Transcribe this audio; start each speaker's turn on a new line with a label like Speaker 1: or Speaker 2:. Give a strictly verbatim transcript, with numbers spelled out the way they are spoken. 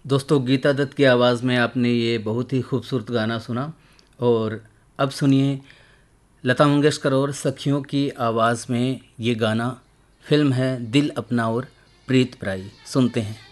Speaker 1: दोस्तों, गीता दत्त की आवाज़ में आपने ये बहुत ही खूबसूरत गाना सुना। और अब सुनिए लता मंगेशकर और सखियों की आवाज़ में ये गाना। फिल्म है दिल अपना और प्रीत पराई। सुनते हैं।